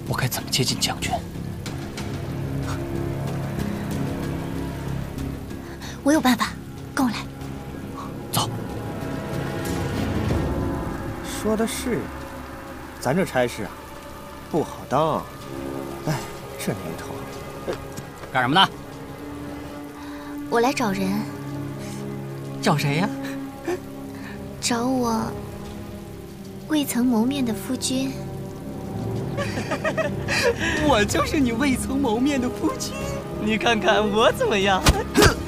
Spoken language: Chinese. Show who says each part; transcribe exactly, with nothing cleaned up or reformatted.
Speaker 1: 我该怎么接近将军？
Speaker 2: 我有办法，跟我来。
Speaker 1: 走。
Speaker 3: 说的是，咱这差事啊，不好当。哎，这年头，
Speaker 1: 干什么呢？
Speaker 2: 我来找人。
Speaker 1: 找谁呀？
Speaker 2: 找我未曾谋面的夫君。
Speaker 1: 我就是你未曾谋面的夫君，你看看我怎么样？